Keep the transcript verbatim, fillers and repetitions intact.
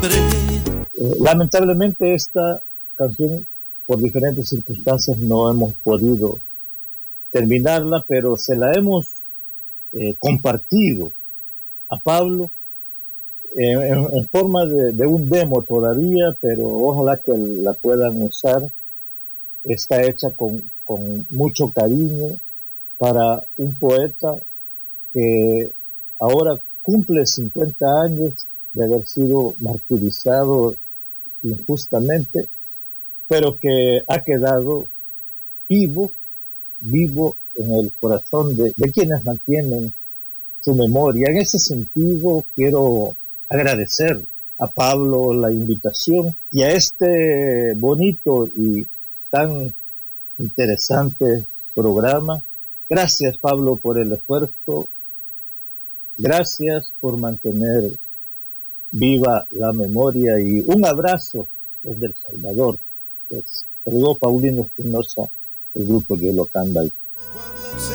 Eh, lamentablemente esta canción, por diferentes circunstancias, no hemos podido terminarla, pero se la hemos eh, compartido a Pablo eh, en, en, forma de, de un demo todavía, pero ojalá que la puedan usar. Está hecha con, con mucho cariño para un poeta que ahora cumple cincuenta años de haber sido martirizado injustamente, pero que ha quedado vivo, vivo en el corazón de, de quienes mantienen su memoria. En ese sentido, quiero agradecer a Pablo la invitación y a este bonito y tan interesante programa. Gracias, Pablo, por el esfuerzo. Gracias por mantener viva la memoria y un abrazo desde El Salvador. Pues, saludos, Paulino Espinosa, el grupo Yolocanda.